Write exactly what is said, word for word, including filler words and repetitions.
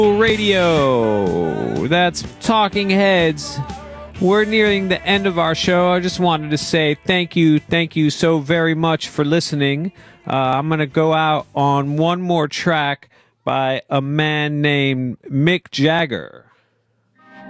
Radio. That's Talking Heads. We're nearing the end of our show. I just wanted to say thank you, thank you so very much for listening. Uh, I'm going to go out on one more track by a man named Mick Jagger.